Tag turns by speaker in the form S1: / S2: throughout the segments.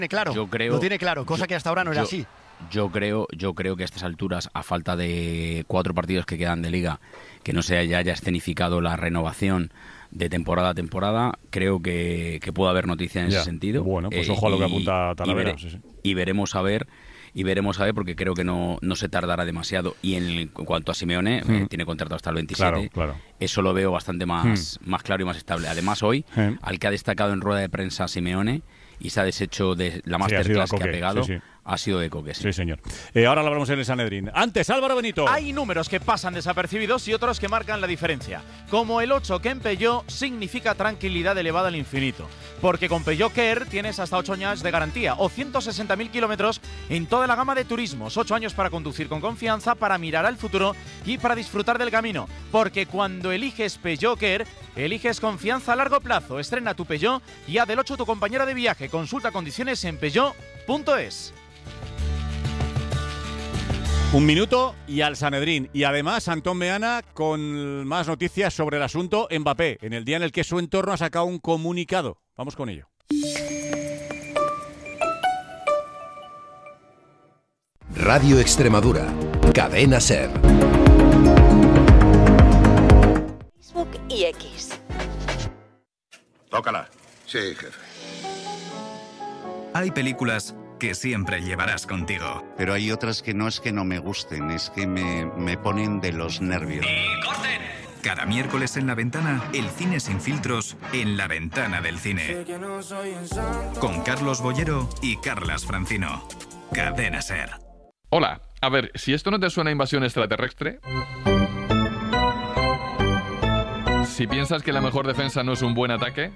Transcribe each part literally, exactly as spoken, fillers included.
S1: Claro,
S2: yo creo,
S1: lo tiene claro, cosa
S2: yo,
S1: que hasta ahora no
S2: yo,
S1: era así.
S2: Yo creo, yo creo que a estas alturas, a falta de cuatro partidos que quedan de Liga, que no se haya, haya escenificado la renovación de temporada a temporada, creo que, que puede haber noticia en
S3: ya.
S2: ese sentido.
S3: Bueno, pues
S2: eh,
S3: ojo a lo que
S2: y,
S3: apunta Talavera.
S2: Y, vere,
S3: sí, sí.
S2: y veremos a ver. Y veremos a ver, porque creo que no, no se tardará demasiado. Y en, el, en cuanto a Simeone, mm. eh, tiene contrato hasta el veintisiete.
S3: Claro, claro.
S2: Eso lo veo bastante más, mm. más claro y más estable. Además, hoy, mm. al que ha destacado en rueda de prensa Simeone y se ha deshecho de la masterclass sí, que ha pegado, sí, sí. ha sido de Coque. Sí,
S3: sí señor. Eh, ahora lo hablamos en el Sanedrín. Antes, Álvaro Benito.
S4: Hay números que pasan desapercibidos y otros que marcan la diferencia. Como el ocho, que en Peugeot significa tranquilidad elevada al infinito. Porque con Peugeot Care tienes hasta ocho años de garantía o ciento sesenta mil kilómetros en toda la gama de turismos. ocho años para conducir con confianza, para mirar al futuro y para disfrutar del camino. Porque cuando eliges Peugeot Care, eliges confianza a largo plazo. Estrena tu Peugeot y haz del ocho tu compañera de viaje. Consulta condiciones en peugeot punto es.
S3: Un minuto y al Sanedrín. Y además, Antón Meana con más noticias sobre el asunto Mbappé, en el día en el que su entorno ha sacado un comunicado. Vamos con ello.
S5: Radio Extremadura, Cadena SER.
S6: Facebook y X.
S7: Tócala.
S8: Sí, jefe.
S9: Hay películas que siempre llevarás contigo.
S10: Pero hay otras que no es que no me gusten, es que me, me ponen de los nervios.
S9: ¡Y corten! Cada miércoles en La Ventana, el cine sin filtros en La Ventana del Cine. Con Carlos Bollero y Carlas Francino. Cadena SER.
S11: Hola, a ver, si esto no te suena a invasión extraterrestre... Si piensas que la mejor defensa no es un buen ataque...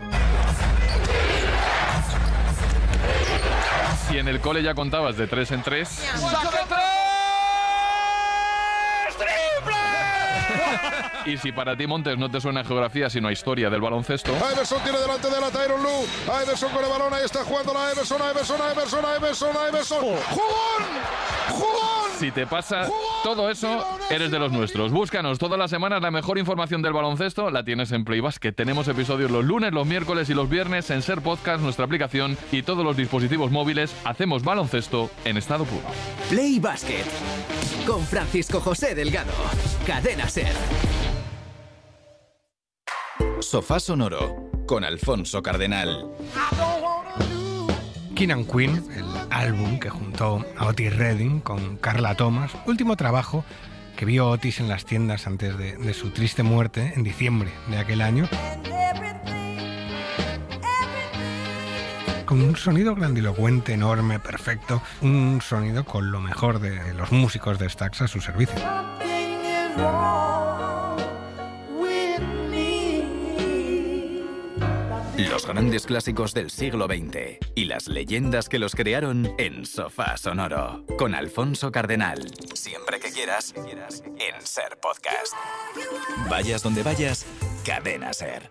S11: Si en el cole ya contabas de tres en tres... ¡Saque tres! ¡Triple! Y si para ti, Montes, no te suena geografía sino a historia del baloncesto...
S12: Iverson tiene delante de la Tyronn Lue. Iverson con el balón, ahí está jugando la Iverson, Iverson, Iverson, Iverson, Iverson. ¡Jugón! ¡Jugón!
S11: Si te pasa todo eso, eres de los nuestros. Búscanos todas las semanas la mejor información del baloncesto. La tienes en Play Basket. Tenemos episodios los lunes, los miércoles y los viernes en SER Podcast, nuestra aplicación y todos los dispositivos móviles. Hacemos baloncesto en estado puro.
S13: Play Basket con Francisco José Delgado. Cadena SER.
S9: Sofá Sonoro con Alfonso Cardenal.
S14: King and Queen, el álbum que juntó a Otis Redding con Carla Thomas, último trabajo que vio Otis en las tiendas antes de, de su triste muerte en diciembre de aquel año, con un sonido grandilocuente, enorme, perfecto, un sonido con lo mejor de los músicos de Stax a su servicio.
S9: Los grandes clásicos del siglo veinte y las leyendas que los crearon en Sofá Sonoro con Alfonso Cardenal. Siempre que quieras, en SER Podcast. Vayas donde vayas, Cadena SER.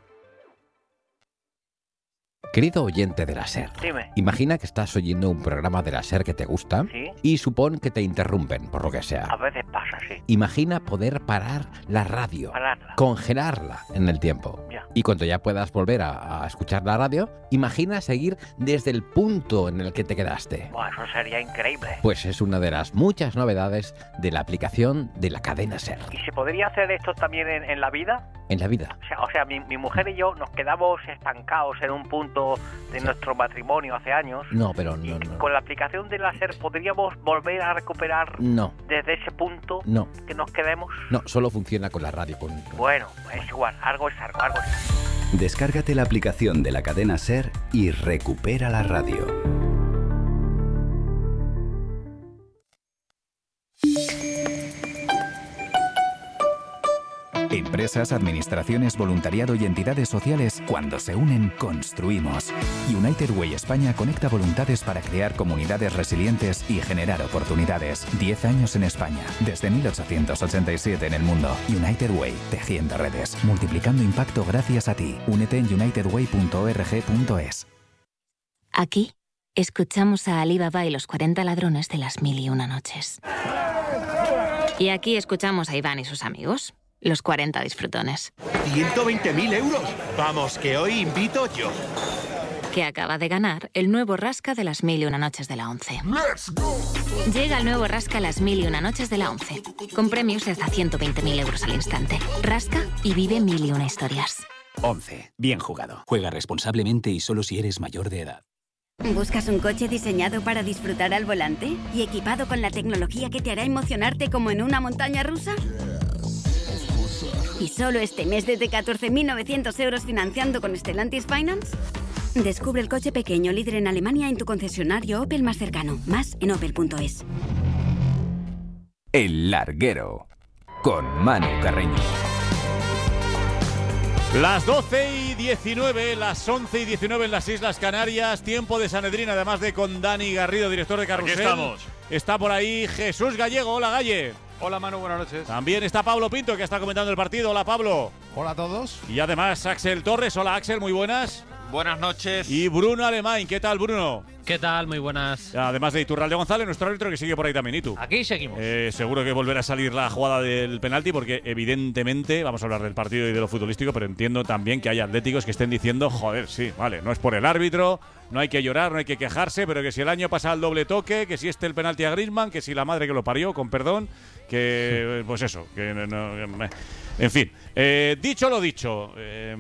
S15: Querido oyente de la SER,
S16: Dime.
S15: Imagina que estás oyendo un programa de la SER que te gusta,
S16: ¿sí?
S15: Y supón que te interrumpen, por lo que sea.
S16: A veces pasa, sí.
S15: Imagina poder parar la radio,
S16: Pararla.
S15: congelarla en el tiempo.
S16: Ya.
S15: Y cuando ya puedas volver a, a escuchar la radio, imagina seguir desde el punto en el que te quedaste.
S16: Buah, eso sería increíble.
S15: Pues es una de las muchas novedades de la aplicación de la cadena SER.
S16: ¿Y se podría hacer esto también en, en la vida?
S15: En la vida.
S16: O sea, o sea mi, mi mujer y yo nos quedamos estancados en un punto de nuestro matrimonio hace años.
S15: No, pero no, no.
S16: Con la aplicación de la SER podríamos volver a recuperar
S15: no.
S16: desde ese punto
S15: no.
S16: que nos quedemos.
S15: No, solo funciona con la radio. Con...
S16: Bueno, es igual, algo es algo, algo es algo.
S17: Descárgate la aplicación de la cadena SER y recupera la radio.
S9: Empresas, administraciones, voluntariado y entidades sociales, cuando se unen, construimos. United Way España conecta voluntades para crear comunidades resilientes y generar oportunidades. Diez años en España, desde mil ochocientos ochenta y siete en el mundo. United Way, tejiendo redes, multiplicando impacto gracias a ti. Únete en united way punto org punto es.
S18: Aquí escuchamos a Ali Baba y los cuarenta ladrones de las mil y una noches. Y aquí escuchamos a Iván y sus amigos. Los cuarenta disfrutones.
S19: ¡ciento veinte mil euros! Vamos, que hoy invito yo.
S18: que acaba de ganar el nuevo Rasca de las Mil y Una Noches de la ONCE. Llega el nuevo Rasca Las Mil y Una Noches de la ONCE, con premios de hasta ciento veinte mil euros al instante. Rasca y vive mil y una historias.
S1: ONCE. Bien jugado. Juega responsablemente y solo si eres mayor de edad.
S7: ¿Buscas un coche diseñado para disfrutar al volante y equipado con la tecnología que te hará emocionarte como en una montaña rusa? ¿Y solo este mes desde catorce mil novecientos euros financiando con Stellantis Finance? Descubre el coche pequeño líder en Alemania en tu concesionario Opel más cercano. Más en opel punto es.
S17: El Larguero, con Manu Carreño.
S3: Las doce y diecinueve, las once y diecinueve en las Islas Canarias. Tiempo de Sanedrín, además de con Dani Garrido, director de Carrusel.
S4: Aquí estamos.
S3: Está por ahí Jesús Gallego. Hola, Galle.
S8: Hola, Manu, buenas noches.
S3: También está Pablo Pinto, que está comentando el partido. Hola, Pablo.
S12: Hola a todos.
S3: Y además Axel Torres. Hola, Axel, muy buenas.
S8: Buenas noches.
S3: Y Bruno Alemán. ¿Qué tal, Bruno?
S19: ¿Qué tal? Muy buenas.
S3: Además de Iturralde González, nuestro árbitro, que sigue por ahí también. ¿Y tú?
S19: Aquí seguimos.
S3: Eh, seguro que volverá a salir la jugada del penalti, porque evidentemente, vamos a hablar del partido y de lo futbolístico, pero entiendo también que hay atléticos que estén diciendo, joder, sí, vale, no es por el árbitro, no hay que llorar, no hay que quejarse, pero que si el año pasa el doble toque, que si este el penalti a Griezmann, que si la madre que lo parió, con perdón, que pues eso, que no, en fin. Eh, dicho lo dicho, eh,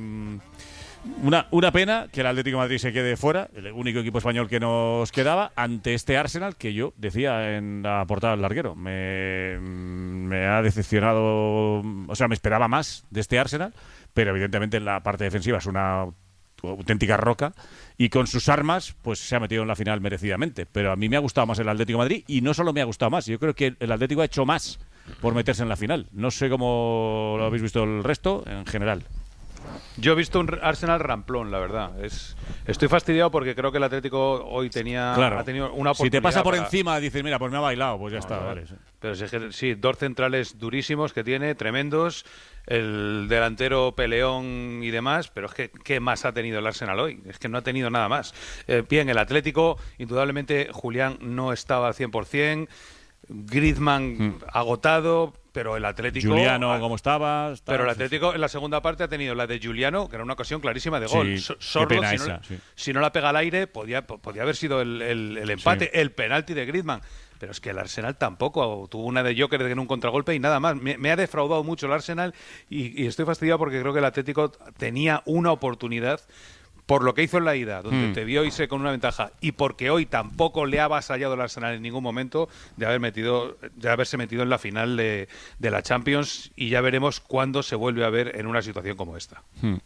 S3: Una, una pena que el Atlético de Madrid se quede fuera, el único equipo español que nos quedaba, ante este Arsenal que yo decía en la portada del Larguero. Me, me ha decepcionado, o sea, me esperaba más de este Arsenal, pero evidentemente en la parte defensiva es una auténtica roca y con sus armas pues se ha metido en la final merecidamente. Pero a mí me ha gustado más el Atlético de Madrid y no solo me ha gustado más, yo creo que el Atlético ha hecho más por meterse en la final. No sé cómo lo habéis visto el resto en general.
S8: Yo he visto un Arsenal ramplón, la verdad. Es, estoy fastidiado porque creo que el Atlético hoy tenía
S3: claro.
S8: ha tenido una oportunidad.
S3: Si te pasa por
S8: para...
S3: encima, dices, mira, pues me ha bailado, pues ya no, está. No, vale.
S8: Pero sí, sí, dos centrales durísimos que tiene, tremendos, el delantero peleón y demás, pero es que ¿qué más ha tenido el Arsenal hoy? Es que no ha tenido nada más. Eh, bien, el Atlético, indudablemente, Julián no estaba al cien por cien, Griezmann hmm. agotado, pero el Atlético...
S3: Juliano, ¿cómo estaba?
S8: Estaba, pero el Atlético en la segunda parte ha tenido la de Juliano, que era una ocasión clarísima de gol.
S3: Sí,
S8: Sorlo,
S3: qué pena
S8: si,
S3: esa,
S8: no,
S3: sí.
S8: si no la pega al aire, podía, podía haber sido el, el, el empate, sí. el penalti de Griezmann. Pero es que el Arsenal tampoco. Tuvo una de Joker en un contragolpe y nada más. Me, me ha defraudado mucho el Arsenal y, y estoy fastidiado porque creo que el Atlético tenía una oportunidad... Por lo que hizo en la ida, donde mm. te vio irse con una ventaja, y porque hoy tampoco le ha avasallado el Arsenal en ningún momento de haber metido, de haberse metido en la final de, de la Champions, y ya veremos cuándo se vuelve a ver en una situación como esta.
S3: Mm.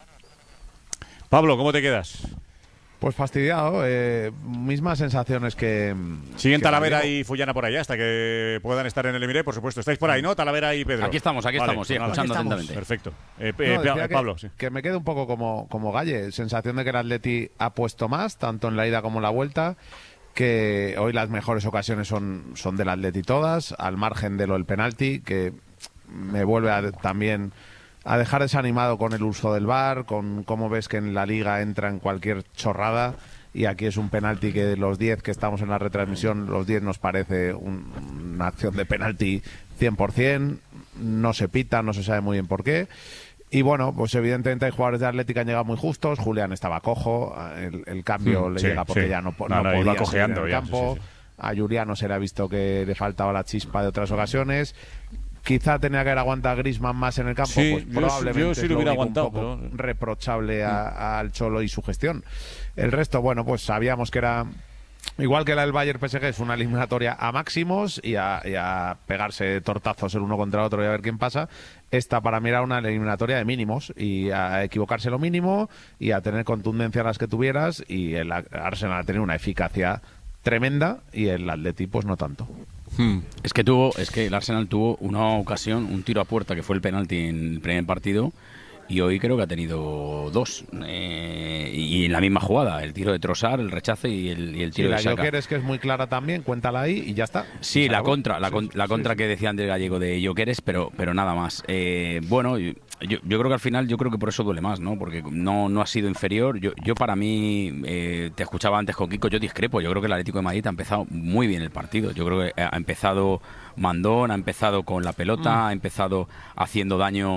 S3: Pablo, ¿cómo te quedas?
S12: Pues fastidiado, eh, mismas sensaciones que...
S3: Siguen
S12: que
S3: Talavera
S12: Gallego.
S3: y Fullana por ahí hasta que puedan estar en el Emiré, por supuesto. Estáis por ahí, ¿no? Talavera y Pedro.
S2: Aquí estamos, aquí
S3: vale,
S2: estamos, sí,
S3: pues
S2: escuchando
S3: estamos.
S2: atentamente.
S3: Perfecto. Eh,
S12: No,
S3: eh, Pablo,
S12: que,
S3: sí.
S12: que me quede un poco como, como Galle, sensación de que el Atleti ha puesto más, tanto en la ida como en la vuelta, que hoy las mejores ocasiones son, son del Atleti todas, al margen de lo del penalti, que me vuelve a, también... a dejar desanimado con el uso del V A R, con cómo ves que en la Liga entra en cualquier chorrada y aquí es un penalti que de los diez que estamos en la retransmisión, los diez nos parece un, una acción de penalti cien por cien, no se pita, no se sabe muy bien por qué. Y bueno, pues evidentemente hay jugadores de Atlético que han llegado muy justos, Julián estaba cojo, el, el cambio mm, le sí, llega porque sí. ya no, no, no, no podía seguir en el ya, campo, sí, sí, sí. a Juliano se le ha visto que le faltaba la chispa de otras ocasiones. Quizá tenía que haber aguantado a Griezmann más en el campo,
S3: sí,
S12: pues
S3: yo,
S12: probablemente
S3: yo sí
S12: es
S3: lo
S12: lo
S3: hubiera
S12: único
S3: aguantado,
S12: un poco
S3: pero...
S12: reprochable a, a, al Cholo y su gestión. El resto, bueno, pues sabíamos que era igual que la del Bayern P S G, es una eliminatoria a máximos y a, y a pegarse tortazos el uno contra el otro y a ver quién pasa. Esta para mí era una eliminatoria de mínimos y a equivocarse lo mínimo y a tener contundencia las que tuvieras, y el Arsenal ha tenido una eficacia tremenda y el Atleti pues no tanto.
S2: Hmm. Es que tuvo, es que el Arsenal tuvo una ocasión, un tiro a puerta que fue el penalti en el primer partido, y hoy creo que ha tenido dos eh, y en la misma jugada, el tiro de Trossard, el rechace y el, y el tiro
S12: sí,
S2: de Saka.
S12: La Joker es que es muy clara también, cuéntala ahí y ya está.
S2: Sí, la contra, la,
S12: sí,
S2: con, la contra sí, que decía Andrés Gallego de Jokeres, pero pero nada más. Eh, bueno, yo, yo creo que al final, yo creo que por eso duele más, ¿no? Porque no, no ha sido inferior. Yo, yo para mí, eh, te escuchaba antes con Kiko, yo discrepo. Yo creo que el Atlético de Madrid ha empezado muy bien el partido. Yo creo que ha empezado mandón, ha empezado con la pelota, mm. ha empezado haciendo daño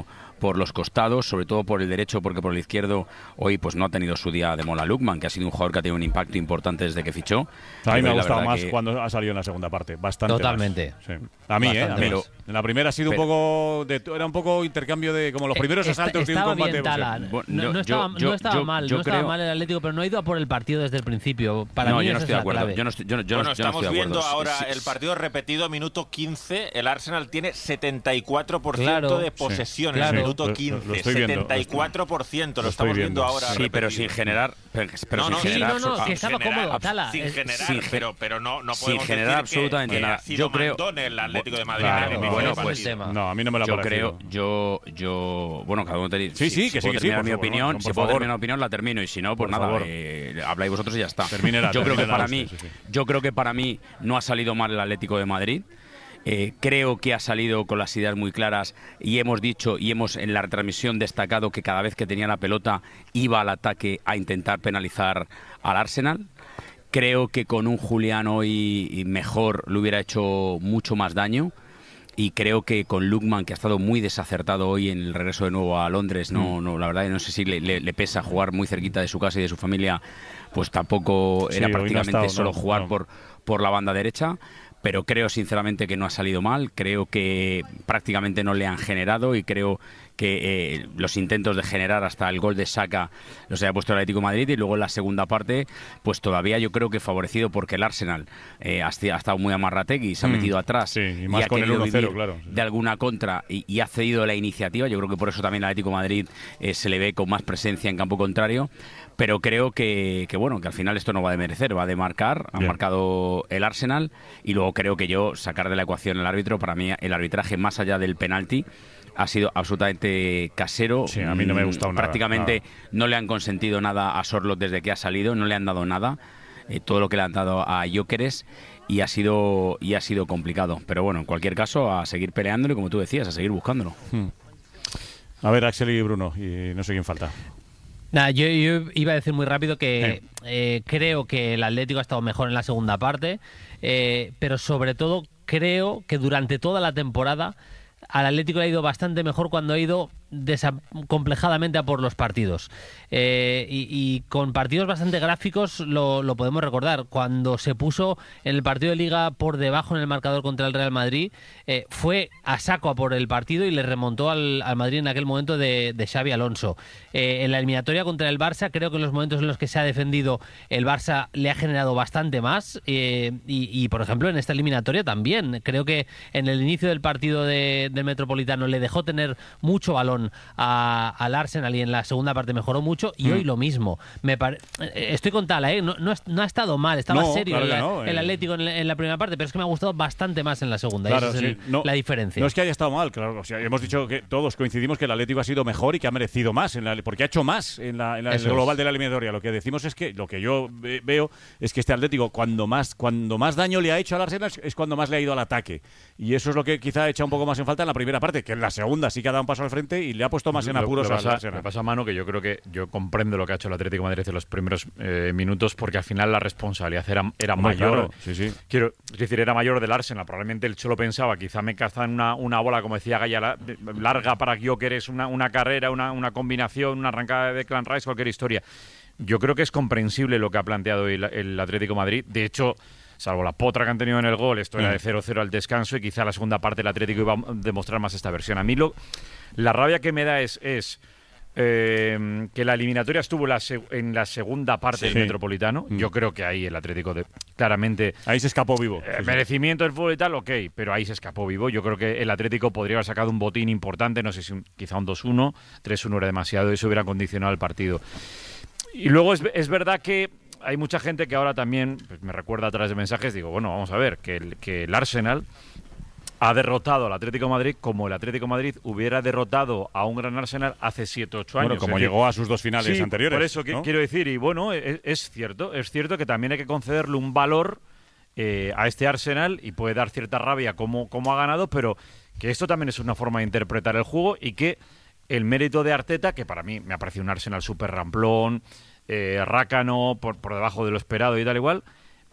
S2: por los costados, sobre todo por el derecho, porque por el izquierdo hoy pues no ha tenido su día de Mola Lukman, que ha sido un jugador que ha tenido un impacto importante desde que fichó.
S3: A mí me ha
S2: la
S3: gustado
S2: verdad
S3: más
S2: que-
S3: cuando ha salido en la segunda parte, bastante
S15: Totalmente.
S3: más. Sí. A mí, ¿eh? A mí.
S2: Pero-
S3: en la primera ha sido
S2: pero-
S3: un poco de, era un poco intercambio de como los primeros
S19: Eh, Está-
S3: asaltos de un
S19: estaba
S3: combate.
S19: bien,
S3: pues,
S19: Tala.
S3: eh,
S2: Bueno,
S19: No,
S2: yo-
S19: no estaba,
S2: yo-
S19: no estaba
S2: yo-
S19: mal,
S2: yo
S19: no estaba
S2: creo-
S19: mal el Atlético, pero no ha ido a por el partido desde el principio. Para
S2: no,
S19: mí
S2: yo no
S19: esa
S2: estoy
S19: es
S2: de
S19: la
S2: acuerdo.
S19: clave.
S2: Yo no estoy, yo no- yo
S20: Bueno,
S2: no- yo no
S20: estamos
S2: estoy de
S20: viendo
S2: acuerdo.
S20: ahora
S2: Sí, sí,
S20: el partido repetido, minuto quince. El Arsenal tiene setenta y cuatro por ciento
S19: Claro.
S20: de posesión
S3: Sí,
S20: en el
S3: sí.
S20: minuto
S3: Lo- lo-
S20: quince.
S3: lo estoy viendo.
S20: setenta y cuatro por ciento, lo,
S3: Lo estoy
S20: estamos viendo,
S3: viendo.
S20: ahora.
S2: Sí, pero
S20: repetido.
S2: sin generar, pero, pero
S20: No,
S2: sin
S20: no, sí,
S2: generar,
S19: no, no,
S2: abso-
S19: que estaba
S20: generar,
S19: cómodo, Tala.
S20: Sin
S19: Es-
S20: generar,
S2: sí,
S20: pero, pero no, no
S2: sin
S20: podemos
S2: generar
S20: decir
S2: absolutamente
S20: que, que
S2: nada.
S20: ha sido
S2: Yo creo-
S20: mandón el Atlético de Madrid.
S3: Claro,
S20: en el inicio
S2: bueno,
S20: del
S2: pues,
S20: partido.
S3: No, a mí no me lo ha
S2: yo
S3: parecido.
S2: creo, yo, yo, bueno, cada uno tiene.
S3: Sí, sí,
S2: si
S3: que sí,
S2: puedo
S3: que sí,
S2: terminar
S3: por
S2: mi
S3: favor,
S2: opinión,
S3: por
S2: si puedo
S3: favor.
S2: terminar mi opinión, la termino, y si no, pues
S3: Por
S2: nada,
S3: favor.
S2: eh, habláis vosotros y ya está.
S3: Termínela,
S2: yo creo que
S3: termínela
S2: para
S3: usted,
S2: mí,
S3: sí, sí.
S2: yo creo que para mí no ha salido mal el Atlético de Madrid. Eh, creo que ha salido con las ideas muy claras y hemos dicho y hemos en la retransmisión destacado que cada vez que tenía la pelota iba al ataque a intentar penalizar al Arsenal. Creo que con un Julián hoy mejor le hubiera hecho mucho más daño. Y creo que con Lukman, que ha estado muy desacertado hoy en el regreso de nuevo a Londres, no, no la verdad no sé si le, le- le pesa jugar muy cerquita de su casa y de su familia, pues tampoco
S3: Sí,
S2: era
S3: hoy no ha
S2: prácticamente
S3: estado,
S2: solo
S3: no,
S2: jugar
S3: no.
S2: por, por la banda derecha. Pero creo sinceramente que no ha salido mal, creo que prácticamente no le han generado y creo que eh, los intentos de generar hasta el gol de Saka los haya puesto el Atlético de Madrid, y luego en la segunda parte pues todavía yo creo que favorecido porque el Arsenal eh, ha esti- ha estado muy amarrategui, se ha
S3: Mm,
S2: metido atrás
S3: sí, y más
S2: ha
S3: con el
S2: querido
S3: uno cero,
S2: vivir
S3: claro.
S2: de alguna contra y, y ha cedido la iniciativa. Yo creo que por eso también el Atlético de Madrid eh, se le ve con más presencia en campo contrario. Pero creo que, que bueno, que al final esto no va de merecer, va de marcar. Ha
S3: Bien.
S2: marcado el Arsenal y luego creo que yo sacar de la ecuación el árbitro, para mí el arbitraje más allá del penalti ha sido absolutamente casero.
S3: Sí, a mí no me ha gustado
S2: Mm,
S3: nada,
S2: Prácticamente
S3: nada.
S2: no le han consentido nada a Sorloth desde que ha salido, no le han dado nada. Eh, todo lo que le han dado a Gyökeres y ha sido y ha sido complicado. Pero bueno, en cualquier caso, a seguir peleándolo y como tú decías, a seguir buscándolo.
S3: Hmm. A ver, Axel y Bruno, y no sé quién falta.
S19: Nada, yo, yo iba a decir muy rápido que eh, creo que el Atlético ha estado mejor en la segunda parte, eh, pero sobre todo creo que durante toda la temporada al Atlético le ha ido bastante mejor cuando ha ido desacomplejadamente a por los partidos. Eh, y, y con partidos bastante gráficos lo, lo podemos recordar. Cuando se puso en el partido de Liga por debajo en el marcador contra el Real Madrid, eh, fue a saco a por el partido y le remontó al, al Madrid en aquel momento de, de Xavi Alonso. Eh, en la eliminatoria contra el Barça, creo que en los momentos en los que se ha defendido, el Barça le ha generado bastante más. Eh, y, y, por ejemplo, en esta eliminatoria también. Creo que en el inicio del partido de, del Metropolitano le dejó tener mucho balón a, al Arsenal y en la segunda parte mejoró mucho, y
S3: Mm.
S19: hoy lo mismo. Me pare... Estoy con Tala, ¿eh? no, no, ha- no ha estado mal, estaba
S3: No,
S19: serio
S3: claro
S19: el,
S3: que no,
S19: el
S3: eh.
S19: Atlético en la, en la primera parte, pero es que me ha gustado bastante más en la segunda.
S3: Claro,
S19: Esa es
S3: sí.
S19: el-
S3: No,
S19: la diferencia.
S3: No es que haya estado mal, claro. O sea, hemos dicho que todos coincidimos que el Atlético ha sido mejor y que ha merecido más, en la, porque ha hecho más en, la, en la- en el
S15: Eso es.
S3: global de la eliminatoria. Lo que decimos es que, lo que yo ve- veo es que este Atlético, cuando más, cuando más daño le ha hecho al Arsenal, es cuando más le ha ido al ataque. Y eso es lo que quizá ha echado un poco más en falta en la primera parte, que en la segunda sí que ha dado un paso al frente y le ha puesto más en
S21: Lo-
S3: apuros
S21: lo
S3: al
S21: pasa,
S3: Arsenal.
S21: me pasa, Manu, que yo creo que yo comprendo lo que ha hecho el Atlético de Madrid en los primeros eh, minutos, porque al final la responsabilidad era, era
S3: Hombre,
S21: mayor.
S3: claro, sí, sí.
S21: Quiero es decir, era mayor del Arsenal. Probablemente él solo pensaba, quizá me cazan una, una bola, como decía Gaya, la- larga para Gyökeres, una, una carrera, una, una combinación, una arrancada de Clan Rice, cualquier historia. Yo creo que es comprensible lo que ha planteado el, el Atlético de Madrid. De hecho, salvo la potra que han tenido en el gol, esto era de cero cero al descanso, y quizá la segunda parte el Atlético iba a demostrar más esta versión. A mí lo, la rabia que me da es, es eh, que la eliminatoria estuvo la seg- en la segunda parte
S3: Sí.
S21: del Metropolitano.
S3: Mm.
S21: Yo creo que ahí el Atlético de, claramente...
S3: Ahí se escapó vivo.
S21: Eh,
S3: Sí, sí.
S21: merecimiento del fútbol y tal, ok, pero ahí se escapó vivo. Yo creo que el Atlético podría haber sacado un botín importante, no sé si un- quizá un dos uno, tres uno era demasiado, y eso hubiera condicionado el partido. Y luego es, es verdad que hay mucha gente que ahora también pues, me recuerda a través de mensajes, digo, bueno, vamos a ver, que el, que el Arsenal ha derrotado al Atlético de Madrid como el Atlético de Madrid hubiera derrotado a un gran Arsenal hace siete ocho años.
S3: Bueno, como
S21: Es decir,
S3: llegó a sus dos finales
S21: sí,
S3: anteriores.
S21: por eso que-
S3: ¿no?
S21: quiero decir, y bueno, es, es cierto, es cierto que también hay que concederle un valor eh, a este Arsenal, y puede dar cierta rabia como, como ha ganado, pero que esto también es una forma de interpretar el juego, y que el mérito de Arteta, que para mí me ha parecido un Arsenal súper ramplón, eh, rácano, por, por debajo de lo esperado y tal igual,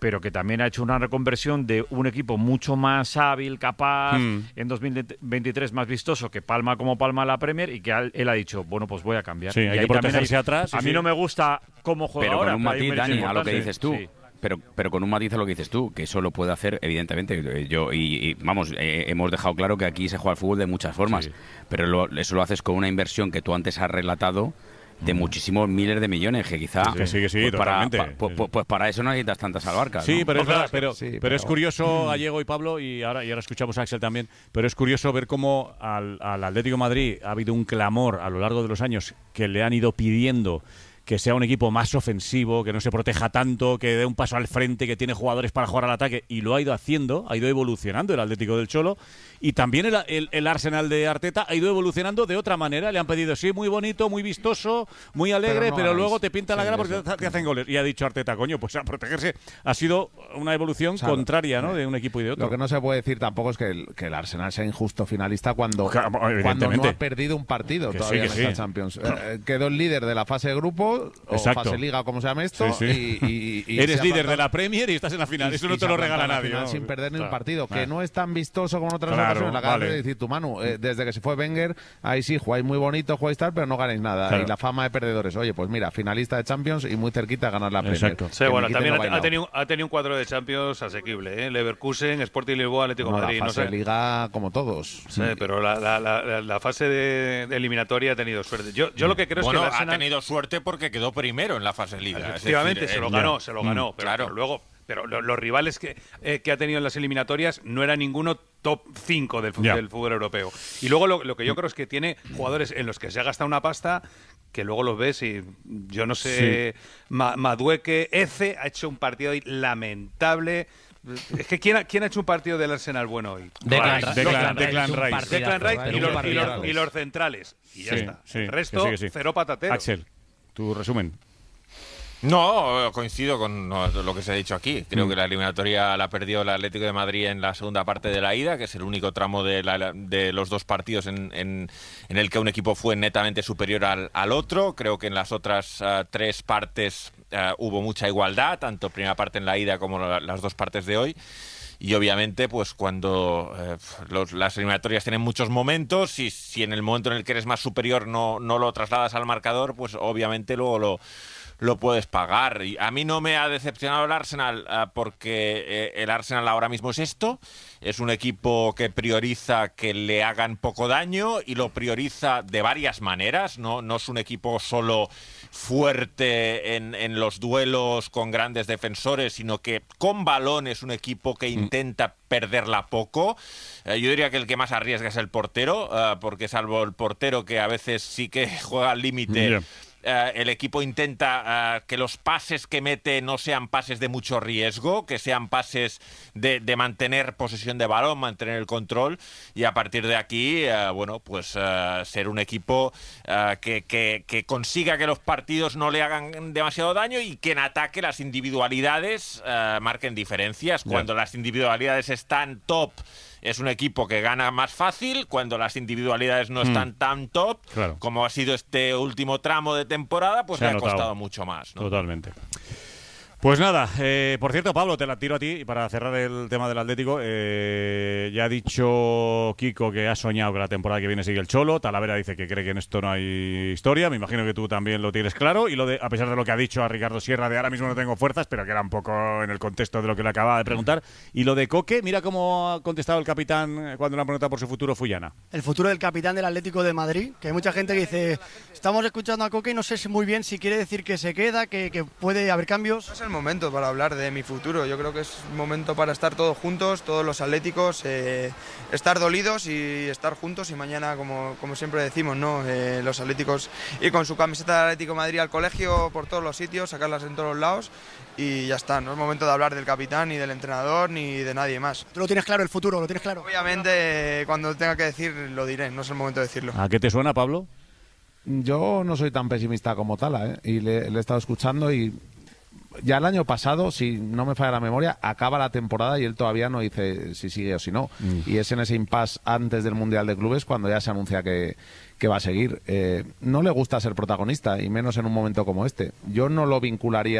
S21: pero que también ha hecho una reconversión de un equipo mucho más hábil, capaz,
S3: Mm.
S21: en dos mil veintitrés más vistoso, que palma como palma la Premier, y que él, él ha dicho, bueno, pues voy a cambiar.
S3: Sí,
S21: Y
S3: hay
S21: ahí
S3: que
S21: también
S3: protegerse atrás, sí,
S21: A mí
S3: sí.
S21: no me gusta cómo juega
S2: Pero
S21: ahora.
S2: con un
S21: pero hay
S2: matiz,
S21: méritos
S2: Dani, a lo que
S21: importantes.
S2: dices tú.
S21: Sí.
S2: Pero, pero con un matiz a lo que dices tú, que eso lo puede hacer, evidentemente. Yo y, y, vamos, eh, hemos dejado claro que aquí se juega al fútbol de muchas formas,
S21: Sí.
S2: pero lo- eso lo haces con una inversión que tú antes has relatado de muchísimos miles de millones, que quizá
S3: Que sí, que sí,
S2: pues, para,
S3: totalmente.
S2: pa- pues, pues- pues para eso no necesitas tantas albarcas.
S3: Sí,
S2: ¿no?
S3: pero es verdad, pero,
S12: sí,
S3: pero,
S12: pero-
S3: es curioso, Gallego y Pablo, y ahora, y ahora escuchamos a Axel también, pero es curioso ver cómo al, al Atlético de Madrid ha habido un clamor a lo largo de los años que le han ido pidiendo que sea un equipo más ofensivo, que no se proteja tanto, que dé un paso al frente, que tiene jugadores para jugar al ataque, y lo ha ido haciendo, ha ido evolucionando el Atlético del Cholo, y también el, el, el Arsenal de Arteta ha ido evolucionando de otra manera. Le han pedido, sí, muy bonito, muy vistoso, muy alegre,
S12: Pero
S3: pero,
S12: no hagáis.
S3: luego te pinta la
S12: Sí,
S3: cara porque
S12: eso.
S3: te, te hacen goles. Y ha dicho Arteta, coño, pues a protegerse. Ha sido una evolución
S12: O sea,
S3: contraria, ¿no?, de un equipo y de otro.
S12: Lo que no se puede decir tampoco es que el, que el Arsenal sea injusto finalista cuando,
S3: Claro,
S12: cuando
S3: evidentemente.
S12: no ha perdido un partido
S3: Que
S12: todavía
S3: sí,
S12: en
S3: que
S12: esta
S3: sí.
S12: Champions. Eh, eh, quedó el líder de la fase de grupo, o
S3: Exacto.
S12: fase liga, como se llame esto,
S3: Sí, sí.
S12: y, y- y
S3: Eres
S12: se ha
S3: líder
S12: plantado-
S3: de la Premier y estás en la final.
S12: y-
S3: Eso
S12: y
S3: no
S12: se
S3: te
S12: ha
S3: lo
S12: plantado
S3: regala
S12: en la
S3: nadie.
S12: final
S3: ¿no?
S12: sin perder ni un
S3: Claro.
S12: partido, que
S3: Ah.
S12: no es tan vistoso como en otras
S3: Claro,
S12: ocasiones. La acabas
S3: vale.
S12: de decir tú, Manu, eh, desde que se fue Wenger, ahí sí, jugáis muy bonito, jugáis tal, pero no ganáis nada.
S3: Claro.
S12: Y la fama de perdedores. Oye, pues mira, finalista de Champions y muy cerquita a ganar la Premier.
S3: Exacto.
S8: Sí,
S12: Que
S8: bueno,
S12: me quiten
S8: también
S12: lo
S8: ha, ha
S12: bailado.
S8: tenido, ha tenido un cuadro de Champions asequible, ¿eh? Leverkusen, Sporting Lisboa, Atlético
S12: No,
S8: de Madrid.
S12: la
S8: No
S12: fase
S8: sé.
S12: de liga como todos.
S8: Sí, pero la, la- la- la fase de, de eliminatoria ha tenido suerte. Yo, yo lo que creo
S20: Bueno,
S8: es que el
S20: ha
S8: Arsenal,
S20: tenido suerte porque quedó primero en la fase de liga. es
S8: efectivamente,
S20: decir,
S8: se lo
S20: eh,
S8: ganó, se lo ganó.
S20: Mm,
S8: Pero,
S20: claro.
S8: pero luego, pero lo- los rivales que, eh, que ha tenido en las eliminatorias no era ninguno top cinco del, fu-
S3: Ya.
S8: del fútbol europeo. Y luego lo, lo que yo creo es que tiene jugadores en los que se ha gastado una pasta que luego los ves y yo no sé, Ma- Madueke, Eze ha hecho un partido hoy lamentable. Es que ¿quién ha, quién ha hecho un partido del Arsenal bueno hoy?
S19: Declan
S3: Declan-
S19: Rice.
S3: Declan-
S19: Declan
S3: Declan
S19: Rice, un
S3: Rice.
S19: partidazo,
S8: Declan Rice
S19: ¿eh?
S8: y
S19: Un
S8: los, y,
S19: partidazo.
S8: los, y los centrales. Y ya
S3: Sí,
S8: está.
S3: sí,
S8: El
S3: que
S8: resto,
S3: sí, que sí.
S8: cero patatero.
S3: Axel, tu resumen.
S20: No, coincido con no, lo que se ha dicho aquí. Creo
S3: Mm.
S20: que la eliminatoria la perdió el Atlético de Madrid en la segunda parte de la ida, que es el único tramo de, la- de los dos partidos en, en- en el que un equipo fue netamente superior al, al otro. Creo que en las otras ah, tres partes ah, hubo mucha igualdad, tanto primera parte en la ida como la- las dos partes de hoy. Y obviamente, pues cuando eh, los- las eliminatorias tienen muchos momentos, y si en el momento en el que eres más superior no, no lo trasladas al marcador, pues obviamente luego lo, lo puedes pagar. Y a mí no me ha decepcionado el Arsenal eh, porque eh, el Arsenal ahora mismo es esto. Es un equipo que prioriza que le hagan poco daño y lo prioriza de varias maneras. No, no es un equipo solo fuerte en, en los duelos con grandes defensores, sino que con balón es un equipo que intenta perderla poco. Eh, yo diría que el que más arriesga es el portero, eh, porque salvo el portero que a veces sí que juega al límite,
S3: Yeah.
S20: eh, el equipo intenta eh, que los pases que mete no sean pases de mucho riesgo, que sean pases de, de mantener posesión de balón, mantener el control, y a partir de aquí, eh, bueno, pues eh, ser un equipo eh, que, que, que consiga que los partidos no le hagan demasiado daño y que en ataque las individualidades eh, marquen diferencias.
S3: Ya.
S20: Cuando las individualidades están top, es un equipo que gana más fácil. Cuando las individualidades no
S3: Mm.
S20: están tan top,
S3: Claro.
S20: como ha sido este último tramo de temporada, pues
S3: Se
S20: le
S3: ha
S20: ha
S3: notado.
S20: costado mucho más, ¿no?
S3: Totalmente. Pues nada, eh, por cierto, Pablo, te la tiro a ti y para cerrar el tema del Atlético. Eh, ya ha dicho Kiko que ha soñado que la temporada que viene sigue el Cholo. Talavera dice que cree que en esto no hay historia. Me imagino que tú también lo tienes claro. Y lo de, a pesar de lo que ha dicho a Ricardo Sierra de ahora mismo no tengo fuerzas, pero que era un poco en el contexto de lo que le acababa de preguntar. Y lo de Coque, mira cómo ha contestado el capitán cuando le han preguntado por su futuro Fullana.
S5: El futuro del capitán del Atlético de Madrid, que hay mucha gente que dice, estamos escuchando a Coque y no sé si muy bien si quiere decir que se queda, que, que puede haber cambios.
S22: No es el momento para hablar de mi futuro, yo creo que es un momento para estar todos juntos, todos los atléticos, eh, estar dolidos y estar juntos y mañana, como, como siempre decimos, ¿no? Eh, los atléticos ir con su camiseta del Atlético de Madrid al colegio por todos los sitios, sacarlas en todos los lados y ya está, no es momento de hablar del capitán, ni del entrenador, ni de nadie más.
S5: ¿Tú lo tienes claro, el futuro, lo tienes claro?
S22: Obviamente, cuando tenga que decir, lo diré, no es el momento de decirlo.
S3: ¿A qué te suena, Pablo?
S12: Yo no soy tan pesimista como Tala, ¿eh? Y le, le he estado escuchando y ya el año pasado, si no me falla la memoria, acaba la temporada y él todavía no dice si sigue o si no.
S3: Mm.
S12: Y es en ese impasse antes del Mundial de Clubes cuando ya se anuncia que, que va a seguir. Eh, no le gusta ser protagonista y menos en un momento como este. Yo no lo vincularía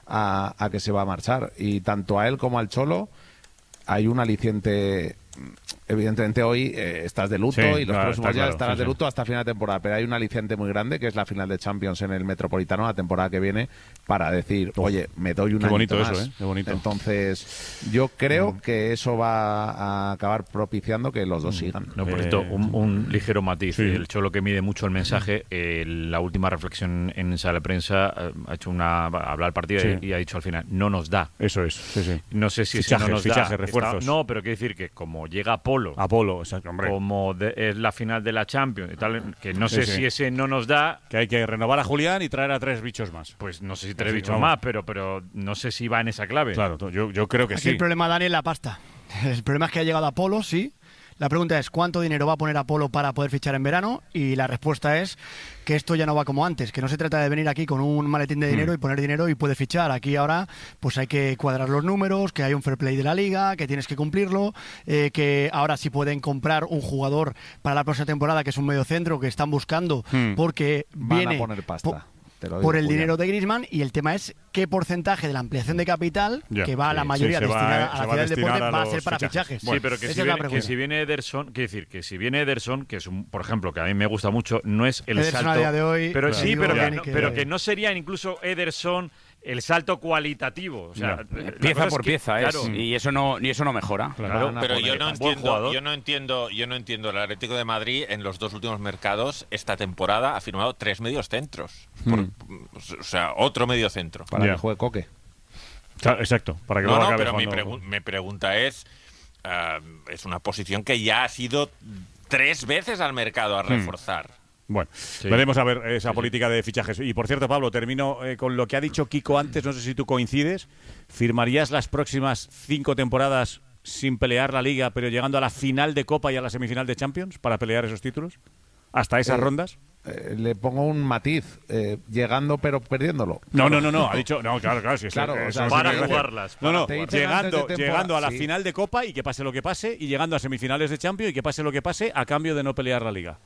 S12: a, a que se va a marchar. Y tanto a él como al Cholo hay un aliciente. Evidentemente hoy eh, estás de luto
S3: Sí,
S12: y los
S3: claro,
S12: próximos
S3: está
S12: días
S3: claro,
S12: estarás
S3: sí,
S12: de
S3: sí.
S12: luto hasta final de temporada, pero hay un aliciente muy grande que es la final de Champions en el Metropolitano la temporada que viene para decir, oye, me doy un
S3: Qué bonito
S12: añito
S3: eso,
S12: más.
S3: ¿eh? Qué bonito.
S12: Entonces yo creo que eso va a acabar propiciando que los dos sigan.
S21: No, por
S12: Eh,
S21: cierto, un, un ligero matiz. El Cholo, que mide mucho el mensaje, eh, la última reflexión en sala de prensa eh, ha hecho una habla del partido
S3: Sí.
S21: y, y ha dicho al final, no nos da.
S3: Eso es, sí, sí.
S21: No sé si ese
S3: Fichajes,
S21: no nos
S3: fichajes,
S21: da.
S3: refuerzos.
S21: Está- no, pero quiero decir que como llega Apolo,
S3: Apolo, exacto, hombre.
S21: como de- es la final de la Champions y tal, que no sé
S3: Sí, sí.
S21: si ese no nos da.
S3: Que hay que renovar a Julián y traer a tres bichos más.
S21: Pues no sé si tres
S3: Sí,
S21: bichos
S3: vamos.
S21: más, pero, pero no sé si va en esa clave.
S3: Claro, yo, yo creo que
S5: Aquí
S3: sí.
S5: el problema, Dani, es la pasta. El problema es que ha llegado Apolo, sí. La pregunta es cuánto dinero va a poner Apolo para poder fichar en verano, y la respuesta es que esto ya no va como antes, que no se trata de venir aquí con un maletín de dinero
S3: Mm.
S5: y poner dinero y puede fichar. Aquí ahora pues hay que cuadrar los números, que hay un fair play de la liga, que tienes que cumplirlo, eh, que ahora sí pueden comprar un jugador para la próxima temporada que es un mediocentro que están buscando
S12: Hmm.
S5: porque
S12: Van
S5: viene
S12: a poner pasta.
S5: po-
S12: te lo digo,
S5: por el
S12: Julián.
S5: dinero de Griezmann, y el tema es qué porcentaje de la ampliación de capital
S21: Ya,
S5: que va a la
S21: sí,
S5: mayoría
S21: sí, se va-
S5: destinada
S21: se
S5: a la
S21: va a
S5: ciudad del
S21: destinar
S5: deporte
S21: a
S5: va a
S21: los
S5: ser para
S21: fichajes.
S5: fichajes.
S21: Sí, pero que
S5: Esa
S21: si,
S5: es la
S21: viene, que
S5: pregunta.
S21: si viene Ederson, quiero decir, que si viene Ederson, que es un, por ejemplo, que a mí me gusta mucho, no es el
S5: Ederson
S21: salto.
S5: a día de hoy,
S21: pero
S5: claro,
S21: sí,
S5: digo,
S21: pero, que
S5: Dani,
S21: no,
S5: que-
S21: pero que no sería incluso Ederson el salto cualitativo. O sea,
S2: Ya.
S21: la
S2: Pieza
S21: cosa es
S2: por
S21: que,
S2: pieza es,
S21: claro,
S2: y eso no y eso no mejora.
S21: Claro,
S20: pero yo no
S21: buen
S20: entiendo,
S21: jugador.
S20: yo no entiendo, yo no entiendo. El Atlético de Madrid en los dos últimos mercados esta temporada ha firmado tres medios centros. Por-
S3: Hmm.
S20: o sea, otro medio centro.
S12: Para que juegue Coque.
S3: Claro, exacto, para que
S20: no,
S3: luego
S20: no,
S3: acabe
S20: pero mi,
S3: jugando-
S20: pregu- mi pregunta es, ah, es una posición que ya ha sido tres veces al mercado a
S3: Hmm.
S20: reforzar.
S3: Bueno, veremos a ver esa política de fichajes. Y por cierto, Pablo, termino eh, con lo que ha dicho Kiko antes, no sé si tú coincides. ¿Firmarías las próximas cinco temporadas sin pelear la Liga, pero llegando a la final de Copa y a la semifinal de Champions para pelear esos títulos? ¿Hasta esas
S12: Eh,
S3: rondas?
S12: Eh, le pongo un matiz, eh, llegando pero perdiéndolo.
S3: No, no, no, no, ha dicho, no, claro, claro, sí, eso-
S12: Claro, o
S3: eso
S12: sea,
S3: no
S12: para
S3: tiene gracia.
S12: jugarlas,
S3: No, no,
S12: para- Te dicen
S3: llegando,
S12: antes de temporada,
S3: llegando a la
S12: sí.
S3: final de Copa y que pase lo que pase, y llegando a semifinales de Champions y que pase lo que pase a cambio de no pelear la Liga.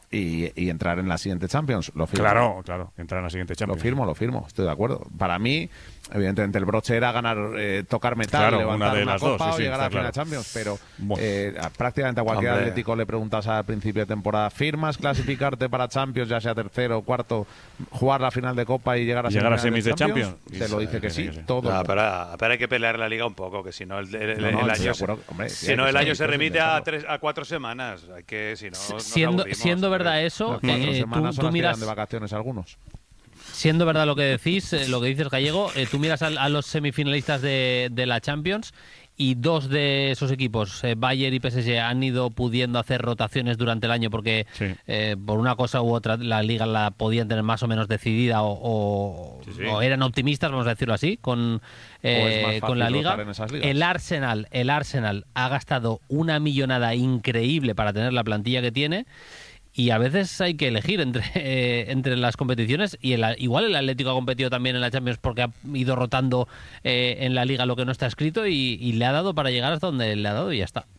S12: Y, y entrar en la siguiente Champions, lo firmo.
S3: Claro, claro, entrar en la siguiente Champions.
S12: Lo firmo, lo firmo, estoy de acuerdo. Para mí, evidentemente, el broche era ganar, eh, tocar metal,
S3: Claro,
S12: levantar
S3: una de
S12: una
S3: las
S12: copa
S3: dos, sí,
S12: o
S3: sí,
S12: llegar a la
S3: está
S12: final
S3: claro.
S12: Champions, pero
S3: Bueno.
S12: eh, a- prácticamente a cualquier
S3: Hombre.
S12: atlético le preguntas al principio de temporada, ¿firmas clasificarte para Champions, ya sea tercero o cuarto, jugar la final de Copa y llegar a
S3: Llegar a
S12: semifinales
S3: semis de Champions?
S12: Te lo dice que sí, todo.
S8: No, pero, pero hay que pelear la liga un poco, que si no el, el-
S12: No,
S8: el
S12: no, estoy
S8: año,
S12: de
S8: se,
S12: acuerdo, hombre, sí,
S8: si
S12: hay
S8: no
S12: que
S8: el
S12: ser
S8: año se
S12: ambiciosos,
S8: remite a,
S12: intentarlo.
S8: tres, a cuatro semanas. Hay que, si no, nos
S19: Siendo,
S8: aburrimos,
S19: siendo
S8: hombre.
S19: verdad eso,
S12: Las cuatro
S19: eh, tú,
S12: semanas son
S19: tú
S12: las que
S19: miras,
S12: dan de vacaciones algunos.
S19: siendo verdad lo que decís, eh, lo que dices Gallego, eh, tú miras a, a los semifinalistas de, de la Champions y dos de esos equipos, eh, Bayern y P S G, han ido pudiendo hacer rotaciones durante el año porque
S3: Sí.
S19: eh, por una cosa u otra la liga la podían tener más o menos decidida o, o-
S12: Sí, sí.
S19: o eran optimistas, vamos a decirlo así, con, eh,
S12: O es más
S19: con la
S12: fácil
S19: liga.
S12: rotar en esas ligas.
S19: El Arsenal, el Arsenal ha gastado una millonada increíble para tener la plantilla que tiene. Y a veces hay que elegir entre, eh, entre las competiciones, y el, igual el Atlético ha competido también en la Champions porque ha ido rotando eh, en la Liga lo que no está escrito y, y le ha dado para llegar hasta donde le ha dado y ya está.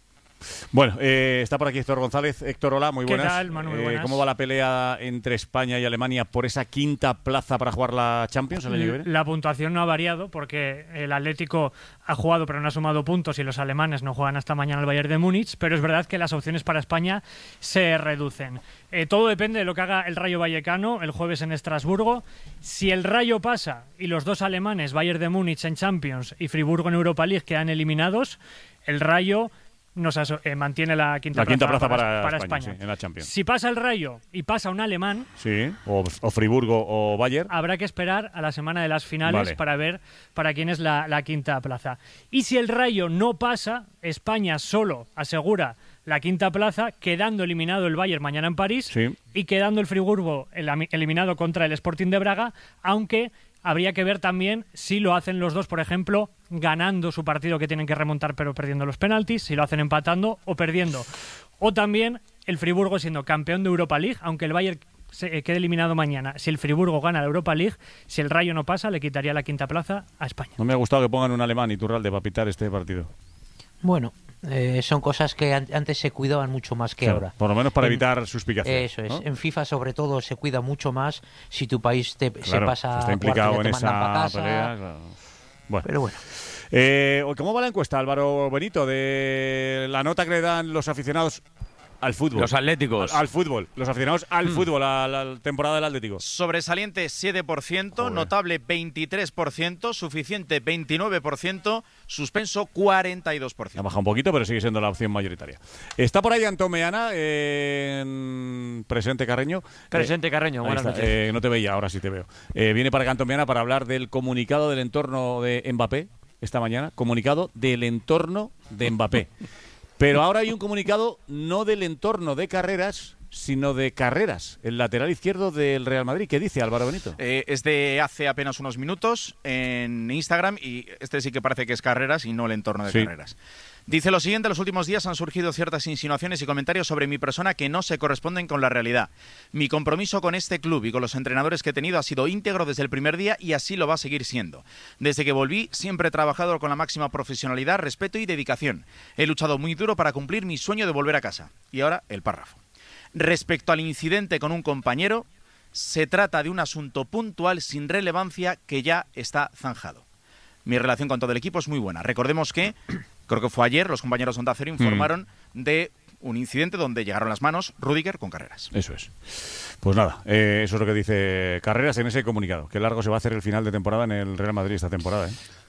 S3: Bueno, eh, está por aquí Héctor González. Héctor, hola, muy
S6: ¿Qué
S3: buenas.
S6: tal, Manu? Muy
S3: Eh,
S6: buenas.
S3: ¿Cómo va la pelea entre España y Alemania por esa quinta plaza para jugar la Champions el año que viene?
S6: La puntuación no ha variado porque el Atlético ha jugado pero no ha sumado puntos y los alemanes no juegan hasta mañana al Bayern de Múnich, pero es verdad que las opciones para España se reducen. Eh, todo depende de lo que haga el Rayo Vallecano el jueves en Estrasburgo. Si el Rayo pasa y los dos alemanes, Bayern de Múnich en Champions y Friburgo en Europa League, quedan eliminados, el Rayo nos aso- eh, mantiene la quinta,
S3: La quinta
S6: plaza,
S3: plaza para,
S6: para
S3: España,
S6: España.
S3: sí, en la Champions.
S6: Si pasa el Rayo y pasa un alemán,
S3: Sí, o, o Friburgo o Bayern.
S6: habrá que esperar a la semana de las finales
S3: Vale.
S6: para ver para quién es la, la quinta plaza. Y si el Rayo no pasa, España solo asegura la quinta plaza, quedando eliminado el Bayern mañana en París
S3: Sí.
S6: y quedando el Friburgo el- eliminado contra el Sporting de Braga, aunque habría que ver también si lo hacen los dos, por ejemplo, ganando su partido que tienen que remontar pero perdiendo los penaltis, si lo hacen empatando o perdiendo. O también el Friburgo siendo campeón de Europa League, aunque el Bayern se eh, quede eliminado mañana. Si el Friburgo gana la Europa League, si el Rayo no pasa, le quitaría la quinta plaza a España.
S3: No me ha gustado que pongan un alemán Iturralde para pitar este partido.
S10: Bueno, Eh, son cosas que an antes se cuidaban mucho más que
S3: claro,
S10: ahora.
S3: Por lo menos para
S10: en,
S3: evitar suspicaciones.
S10: Eso es.
S3: ¿no?
S10: En FIFA, sobre todo, se cuida mucho más si tu país te,
S3: claro,
S10: se pasa
S3: está implicado
S10: a cuartos,
S3: en
S10: te mandan
S3: esa
S10: pa' casa.
S3: pelea. Claro. Bueno.
S10: Pero bueno.
S3: Eh, ¿Cómo va la encuesta, Álvaro Benito, de la nota que le dan los aficionados al fútbol?
S2: Los atléticos.
S3: Al, al fútbol. Los aficionados al
S4: Mm.
S3: fútbol, a la temporada del Atlético.
S4: Sobresaliente siete por ciento,
S3: Joder.
S4: notable veintitrés por ciento, suficiente veintinueve por ciento, suspenso cuarenta y dos por ciento.
S3: Ha bajado un poquito, pero sigue siendo la opción mayoritaria. Está por ahí Antón Meana, eh, en presente Carreño.
S11: Presente
S3: Eh,
S11: Carreño,
S3: ahí
S11: buenas
S3: está.
S11: noches.
S3: Eh, no te veía, ahora sí te veo. Eh, viene para acá Antón Meana para hablar del comunicado del entorno de Mbappé esta mañana. Comunicado del entorno de Mbappé. Pero ahora hay un comunicado no del entorno de Carreras, sino de Carreras, el lateral izquierdo del Real Madrid. ¿Qué dice Álvaro Benito?
S4: Eh, es de hace apenas unos minutos en Instagram y este sí que parece que es Carreras y no el entorno de
S3: Sí.
S4: Carreras. Dice lo siguiente: los últimos días han surgido ciertas insinuaciones y comentarios sobre mi persona que no se corresponden con la realidad. Mi compromiso con este club y con los entrenadores que he tenido ha sido íntegro desde el primer día y así lo va a seguir siendo. Desde que volví siempre he trabajado con la máxima profesionalidad, respeto y dedicación. He luchado muy duro para cumplir mi sueño de volver a casa. Y ahora el párrafo. Respecto al incidente con un compañero, se trata de un asunto puntual sin relevancia que ya está zanjado. Mi relación con todo el equipo es muy buena. Recordemos que, creo que fue ayer, los compañeros de Onda Cero informaron mm. de un incidente donde llegaron las manos Rüdiger con Carreras.
S3: Eso es. Pues nada, eh, eso es lo que dice Carreras en ese comunicado. Qué largo se va a hacer el final de temporada en el Real Madrid esta temporada, ¿eh?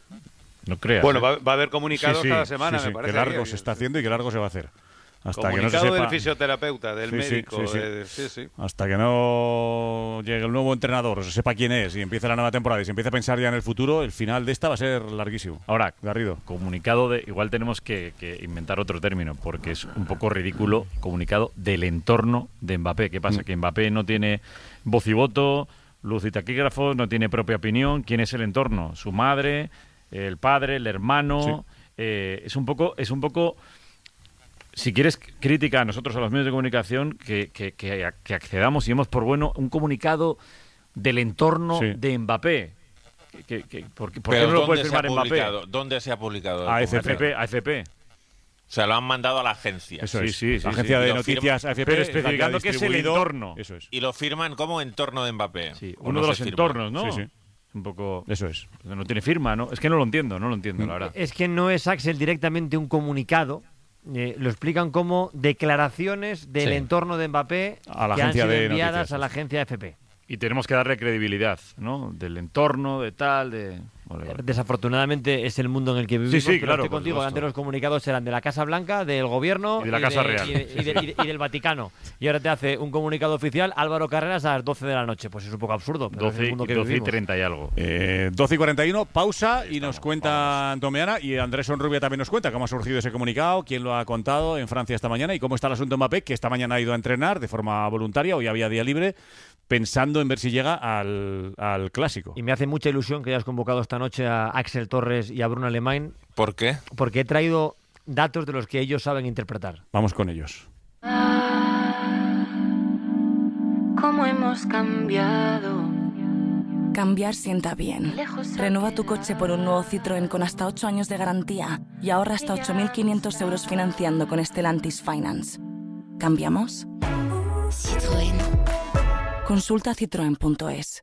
S21: No creas.
S8: Bueno,
S21: ¿eh?
S8: va, va a haber comunicados
S3: Sí, sí,
S8: cada semana,
S3: sí, sí.
S8: me parece.
S3: Qué largo
S8: ahí,
S3: se está haciendo y qué largo se va a hacer. Hasta
S8: Comunicado
S3: que no se sepa...
S8: del fisioterapeuta, del
S3: Sí, sí,
S8: médico.
S3: sí, sí.
S8: De... Sí, sí.
S3: Hasta que no llegue el nuevo entrenador, o se sepa quién es y empiece la nueva temporada y se empiece a pensar ya en el futuro, el final de esta va a ser larguísimo.
S21: Ahora,
S3: Garrido.
S21: Comunicado de. Igual tenemos que, que inventar otro término, porque es un poco ridículo. Comunicado del entorno de Mbappé. ¿Qué pasa?
S3: Mm.
S21: Que Mbappé no tiene voz y voto, luz y taquígrafos, no tiene propia opinión. ¿Quién es el entorno? Su madre, el padre, el hermano.
S3: Sí.
S21: Eh, es un poco. Es un poco si quieres crítica a nosotros, a los medios de comunicación, que, que, que, que accedamos y demos por bueno un comunicado del entorno
S20: Sí.
S21: de Mbappé. Que, que, ¿Por, qué- por qué
S20: Pero
S21: no lo
S20: ¿dónde
S21: puede
S20: se
S21: firmar
S20: ha
S21: Mbappé?
S20: publicado? ¿Dónde se ha publicado?
S21: A
S20: el
S21: F P,
S20: comunicado?
S21: a F P.
S20: O sea, lo han mandado a la agencia.
S21: Eso es. Sí, sí,
S20: La
S21: sí,
S20: agencia
S21: sí.
S20: de
S21: Y lo
S20: noticias
S21: firma-
S20: A F P.
S21: pero especificando que es el
S20: distribuido.
S21: entorno.
S3: Eso es.
S20: Y lo firman como entorno de Mbappé. ¿O
S21: Uno
S20: no
S21: de los
S20: se firma?
S21: entornos, ¿no?
S3: Sí, sí.
S21: Un poco.
S3: Eso es.
S21: No tiene firma, ¿no? Es que no lo entiendo, no lo entiendo, la verdad.
S11: Es que no es Axel directamente un comunicado. Eh, lo explican como declaraciones del
S21: Sí.
S11: entorno de Mbappé
S21: A la
S11: que han
S21: agencia
S11: sido
S21: de
S11: enviadas
S21: noticias,
S11: a la agencia F P.
S21: Y tenemos que darle credibilidad, ¿no? Del entorno, de tal, de... Vale, vale.
S11: Desafortunadamente es el mundo en el que vivimos.
S21: Sí, sí,
S11: pero
S21: claro,
S11: estoy
S21: por
S11: contigo.
S21: supuesto.
S11: Antes los comunicados eran de la Casa Blanca, del Gobierno
S21: Y de la Casa
S11: de-
S21: Real.
S11: y, de- y de- y de- y del Vaticano. Y ahora te hace un comunicado oficial Álvaro Carreras a las doce de la noche. Pues es un poco absurdo. Pero es el
S21: doce,
S11: mundo que
S21: doce y
S11: vivimos.
S21: treinta y algo.
S3: Eh, doce y cuarenta y uno, pausa y nos cuenta Antomeana y Andrés Onrubia también nos cuenta cómo ha surgido ese comunicado, quién lo ha contado en Francia esta mañana y cómo está el asunto Mbappé, que esta mañana ha ido a entrenar de forma voluntaria, hoy había día libre, pensando en ver si llega al, al Clásico.
S11: Y me hace mucha ilusión que hayas convocado esta noche a Axel Torres y a Bruno Alemán.
S20: ¿Por qué?
S11: Porque he traído datos de los que ellos saben interpretar.
S3: Vamos con ellos.
S23: ¿Cómo hemos cambiado?
S24: Cambiar sienta bien. Renueva tu coche por un nuevo Citroën con hasta ocho años de garantía y ahorra hasta ocho mil quinientos euros financiando con Stellantis Finance. ¿Cambiamos?
S23: Citroën.
S24: Consulta citroen punto es.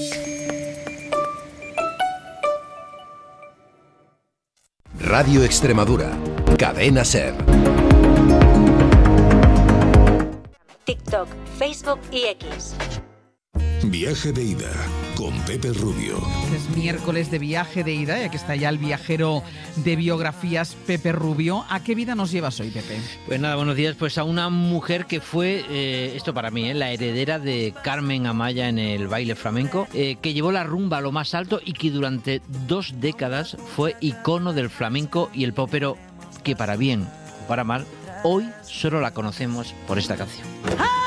S25: Radio Extremadura. Cadena SER.
S26: TikTok, Facebook y X.
S27: Viaje de ida con Pepe Rubio.
S28: Es miércoles de viaje de ida y aquí está ya el viajero de biografías Pepe Rubio. ¿A qué vida nos llevas hoy, Pepe?
S29: Pues nada, buenos días. Pues a una mujer que fue, eh, esto para mí, eh, la heredera de Carmen Amaya en el baile flamenco, eh, que llevó la rumba a lo más alto y que durante dos décadas fue icono del flamenco y el pop, pero que para bien o para mal, hoy solo la conocemos por esta canción.
S23: ¡Ah!